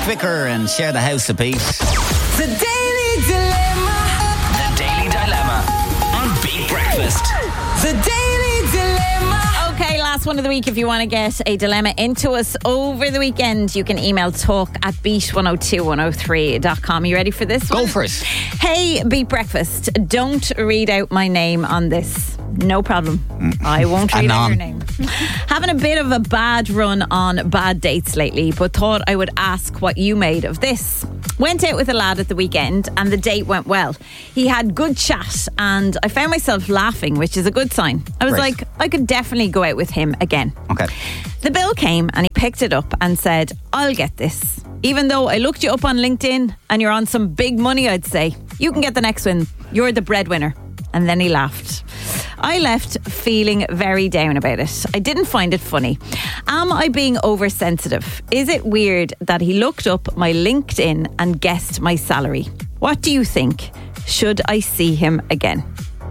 Vicar and Share the House of Peace. The Daily Dilemma. The Daily Dilemma on Beat Breakfast. The Daily Dilemma. Okay, last one of the week. If you want to get a dilemma into us over the weekend, you can email talk@beat102103.com. You ready for this one? Go for it. Hey, Beat Breakfast, don't read out my name on this. No problem. I won't read out your name. Having a bit of a bad run on bad dates lately, but thought I would ask what you made of this. Went out with a lad at the weekend and the date went well. He had good chat and I found myself laughing, which is a good sign. I was like, I could definitely go out with him again. Okay. The bill came and he picked it up and said, I'll get this. Even though I looked you up on LinkedIn and you're on some big money, I'd say. You can get the next one. You're the breadwinner. And then he laughed. I left feeling very down about it. I didn't find it funny. Am I being oversensitive? Is it weird that he looked up my LinkedIn and guessed my salary? What do you think? Should I see him again?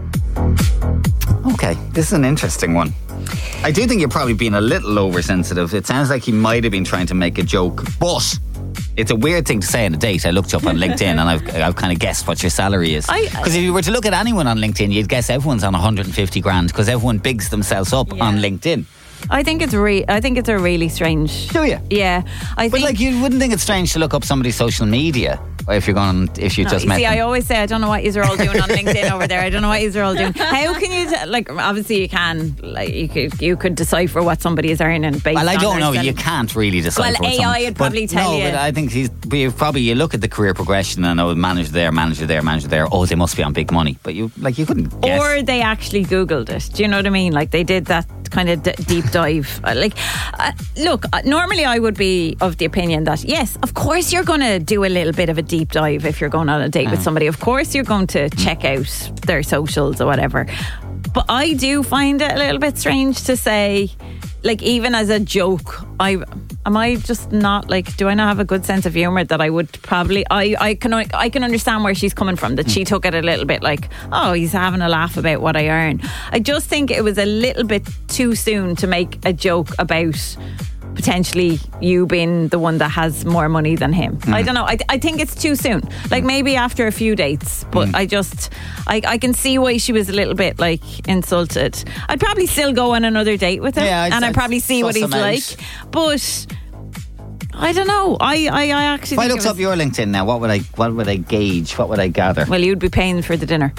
Okay, this is an interesting one. I do think you're probably being a little oversensitive. It sounds like he might have been trying to make a joke, but it's a weird thing to say on a date. I looked you up on LinkedIn and I've kind of guessed what your salary is. Because if you were to look at anyone on LinkedIn, you'd guess everyone's on 150 grand because everyone bigs themselves up on LinkedIn. I think it's a really strange. Do you? Yeah. But like, you wouldn't think it's strange to look up somebody's social media if you just met them. I always say I don't know what you're all doing on LinkedIn over there. I don't know what you're all doing. How can you obviously you can, like, you could decipher what somebody is earning based on. Well, I don't know. You can't really decipher. Well, AI would probably tell you. No, but I think you look at the career progression and manager there. Oh, they must be on big money. But you couldn't guess. Or they actually Googled it. Do you know what I mean? Like they did that kind of deep dive. Look, normally I would be of the opinion that yes, of course you're going to do a little bit of a deep dive if you're going on a date with somebody. Of course you're going to check out their socials or whatever. But I do find it a little bit strange to say, like, even as a joke, do I not have a good sense of humour that I would probably I can understand where she's coming from, that she took it a little bit like, oh, he's having a laugh about what I earn. I just think it was a little bit too soon to make a joke about potentially you being the one that has more money than him. I don't know. I think it's too soon. Like maybe after a few dates, but I can see why she was a little bit like insulted. I'd probably still go on another date with him and I'd probably see what he's like. But I don't know. I actually. If I looked up your LinkedIn now, what would I gauge? What would I gather? Well, you'd be paying for the dinner.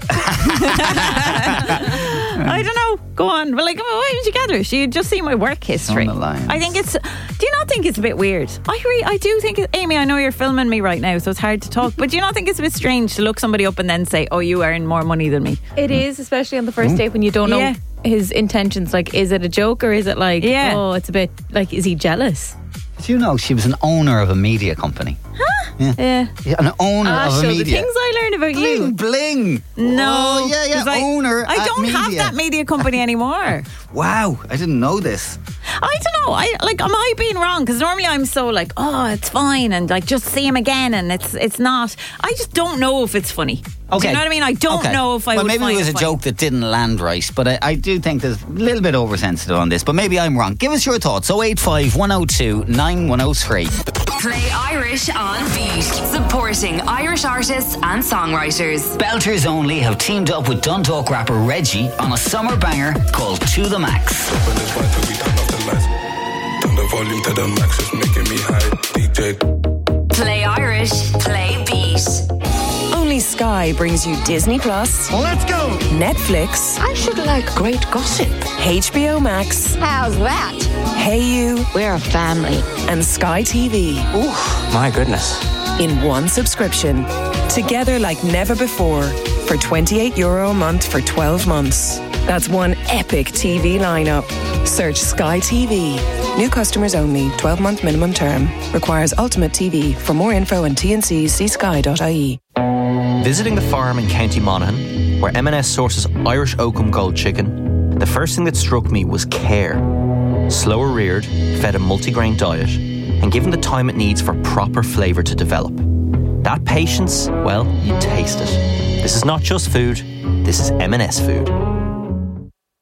I don't know. Go on. Well, why did you gather? She'd just see my work history. I think it's. Do you not think it's a bit weird? I do think. Amy, I know you're filming me right now, so it's hard to talk. But do you not think it's a bit strange to look somebody up and then say, "Oh, you earn more money than me"? It is, especially on the first date when you don't know his intentions. Like, is it a joke or is it like, oh, it's a bit like, is he jealous? Did you know she was an owner of a media company? Huh? Yeah. An owner of a media. The things I learned about you. Bling. No. Oh, yeah. Owner. I don't have that media company anymore. Wow, I didn't know this. I don't know. Am I being wrong? Because normally I'm so like, oh, it's fine, and like just see him again, and it's not. I just don't know if it's funny. Okay. Do you know what I mean? I don't know if I would. Well, maybe it was a funny. joke that didn't land right, but I do think there's a little bit oversensitive on this. But maybe I'm wrong. Give us your thoughts. 085 102 9103. Play Irish on Beat, supporting Irish artists and songwriters. Belters Only have teamed up with Dundalk rapper Reggie on a summer banger called To The Max. When it's white, we turn off the lights. Turn the volume to the max, it's making me high. DJ. Play Irish, play Beat. Only Sky brings you Disney Plus. Let's go! Netflix. I should like great gossip. HBO Max. How's that? Hey You. We're a family. And Sky TV. Ooh, my goodness. In one subscription. Together like never before. For €28 a month for 12 months. That's one epic TV lineup. Search Sky TV. New customers only. 12-month minimum term. Requires Ultimate TV. For more info and T&Cs, see sky.ie. Visiting the farm in County Monaghan, where M&S sources Irish Oakham Gold chicken, the first thing that struck me was care. Slower reared, fed a multigrain diet, and given the time it needs for proper flavour to develop. That patience, well, you taste it. This is not just food, this is M&S food.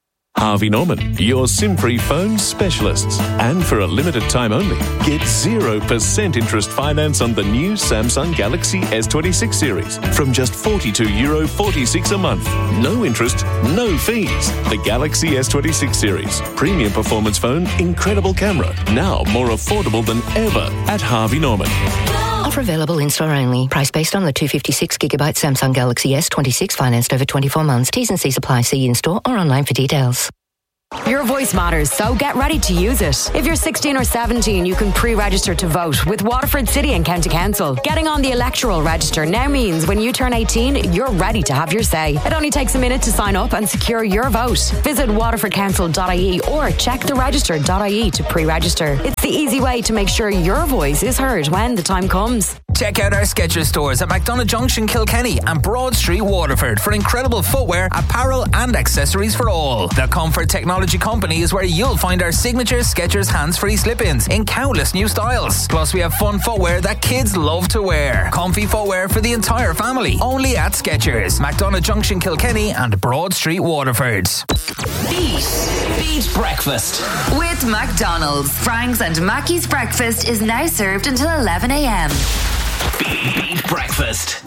Harvey Norman, your SIM-free phone specialists. And for a limited time only, get 0% interest finance on the new Samsung Galaxy S26 series from just €42.46 a month. No interest, no fees. The Galaxy S26 series. Premium performance phone, incredible camera. Now more affordable than ever at Harvey Norman. Offer available in-store only. Price based on the 256GB Samsung Galaxy S26 financed over 24 months. T's and C's apply. See in-store or online for details. Your voice matters, so get ready to use it. If you're 16 or 17, you can pre-register to vote with Waterford City and County Council. Getting on the electoral register now means when you turn 18, you're ready to have your say. It only takes a minute to sign up and secure your vote. Visit waterfordcouncil.ie or check the register.ie to pre-register. It's the easy way to make sure your voice is heard when the time comes. Check out our Skechers stores at McDonagh Junction, Kilkenny and Broad Street, Waterford for incredible footwear, apparel and accessories for all. The Comfort Technology Company is where you'll find our signature Skechers hands-free slip-ins in countless new styles. Plus we have fun footwear that kids love to wear. Comfy footwear for the entire family. Only at Skechers, McDonagh Junction, Kilkenny and Broad Street, Waterford. Beat Breakfast With McDonald's. Frank's and Mackey's breakfast is now served until 11 a.m. Beat Breakfast.